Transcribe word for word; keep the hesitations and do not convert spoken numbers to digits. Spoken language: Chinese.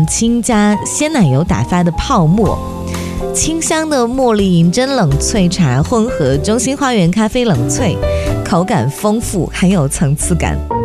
青加鲜奶油打发的泡沫，清香的茉莉银针冷萃茶混合中心花园咖啡冷萃，口感丰富，很有层次感。